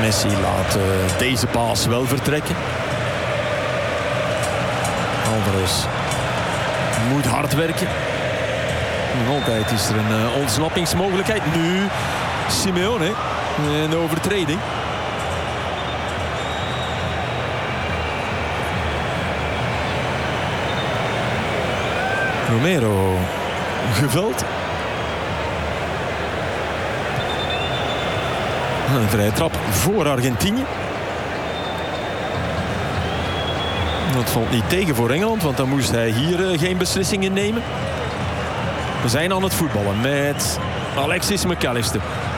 Messi laat deze paas wel vertrekken. Alvarez moet hard werken. En altijd is er een ontsnappingsmogelijkheid. Nu Simeone, een overtreding. Romero geveld. Een vrije trap voor Argentinië. Dat valt niet tegen voor Engeland, want dan moest hij hier geen beslissingen nemen. We zijn aan het voetballen met Alexis McAllister.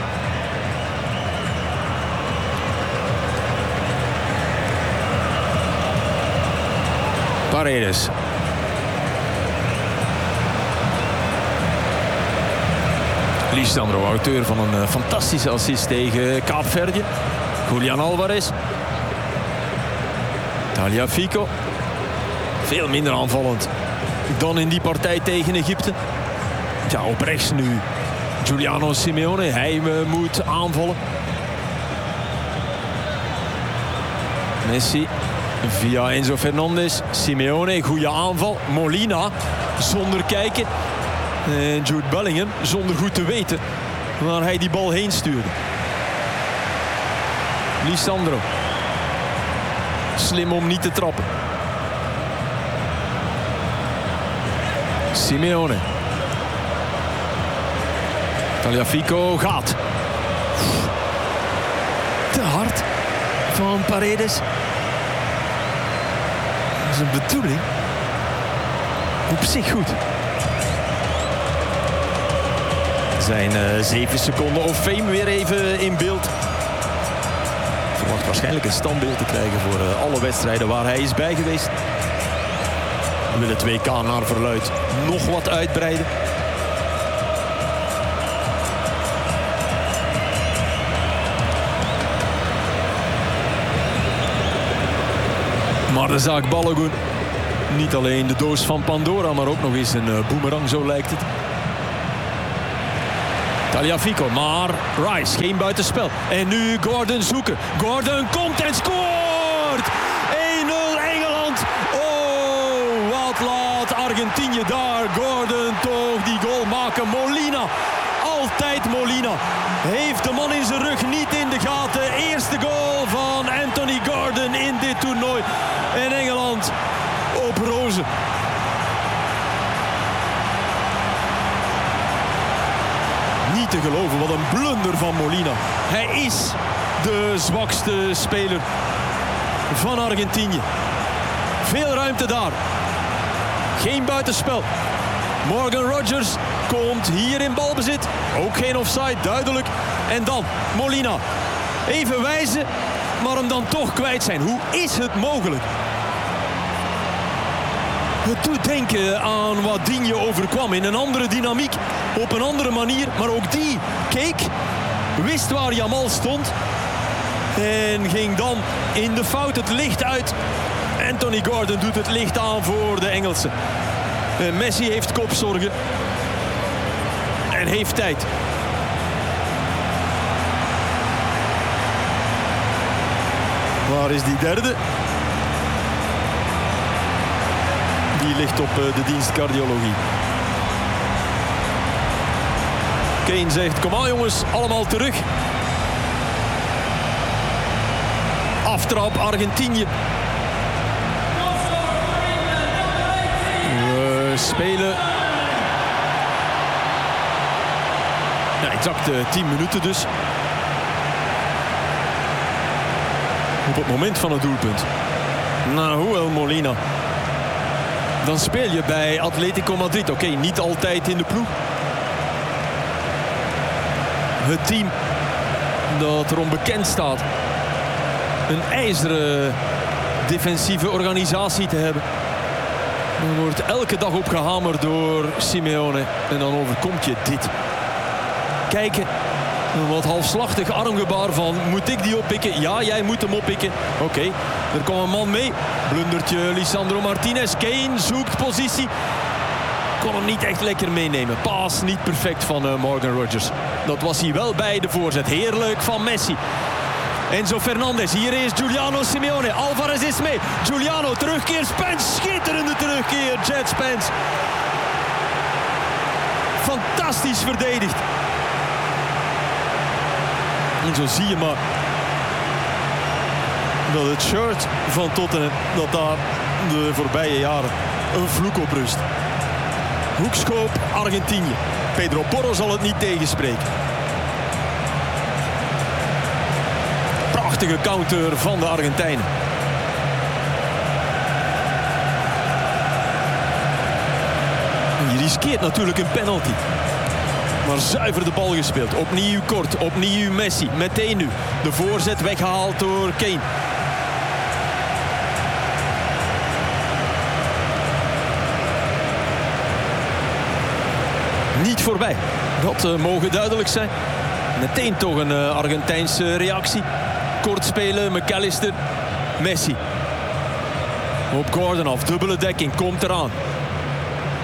Paredes. Lisandro, auteur van een fantastische assist tegen Kaapverdië. Julian Alvarez. Tagliafico. Veel minder aanvallend dan in die partij tegen Egypte. Ja, op rechts nu Giuliano Simeone. Hij moet aanvallen. Messi via Enzo Fernandez. Simeone, goede aanval. Molina zonder kijken. En Jude Bellingham zonder goed te weten waar hij die bal heen stuurde. Lisandro. Slim om niet te trappen. Simeone. Tagliafico gaat. Te hard van Paredes. Dat is een bedoeling. Op zich goed. Zijn 7 seconden of fame weer even in beeld. Verwacht waarschijnlijk een standbeeld te krijgen voor alle wedstrijden waar hij is bij geweest. We willen het WK naar verluidt nog wat uitbreiden. Maar de zaak Balogun. Niet alleen de doos van Pandora, maar ook nog eens een boemerang, zo lijkt het. Tagliafico, maar Rice, geen buitenspel. En nu Gordon zoeken. Gordon komt en scoort! 1-0 Engeland. Oh, wat laat Argentinië daar. Gordon toch die goal maken. Molina, altijd Molina. Heeft de man in zijn rug niet in de gaten. Eerste goal van Anthony Gordon in dit toernooi. En Engeland op rozen. Niet te geloven, wat een blunder van Molina. Hij is de zwakste speler van Argentinië. Veel ruimte daar. Geen buitenspel. Morgan Rogers komt hier in balbezit. Ook geen offside, duidelijk. En dan Molina. Even wijzen, maar hem dan toch kwijt zijn. Hoe is het mogelijk? Het doet denken aan wat Digne overkwam. In een andere dynamiek, op een andere manier. Maar ook die keek, wist waar Jamal stond. En ging dan in de fout het licht uit. Anthony Gordon doet het licht aan voor de Engelsen. Messi heeft kopzorgen. En heeft tijd. Waar is die derde? Die ligt op de dienst cardiologie. Kane zegt, kom aan jongens, allemaal terug. Aftrap Argentinië. We spelen... Ja, exact 10 minuten dus. Op het moment van het doelpunt. Nahuel Molina. Dan speel je bij Atletico Madrid. Oké, niet altijd in de ploeg. Het team dat erom bekend staat een ijzeren defensieve organisatie te hebben. Dan wordt elke dag op gehamerd door Simeone. En dan overkomt je dit. Kijken. Een wat halfslachtig armgebaar van, moet ik die oppikken? Ja, jij moet hem oppikken. Oké, er komt een man mee. Blundertje Lisandro Martinez. Kane zoekt positie. Kon hem niet echt lekker meenemen. Paas niet perfect van Morgan Rogers. Dat was hij wel bij de voorzet. Heerlijk van Messi. Enzo Fernandez, hier is Giuliano Simeone. Alvarez is mee. Giuliano, terugkeer. Spence, schitterende terugkeer. Jet Spence. Fantastisch verdedigd. En zo zie je maar dat het shirt van Tottenham, dat daar de voorbije jaren een vloek op rust. Hoekschop Argentinië. Pedro Porro zal het niet tegenspreken. Prachtige counter van de Argentijnen. Je riskeert natuurlijk een penalty. Maar zuiver de bal gespeeld. Opnieuw kort, opnieuw Messi. Meteen nu. De voorzet weggehaald door Kane. Niet voorbij. Dat mogen duidelijk zijn. Meteen toch een Argentijnse reactie. Kort spelen, McAllister, Messi. Op Gordon af, dubbele dekking, komt eraan.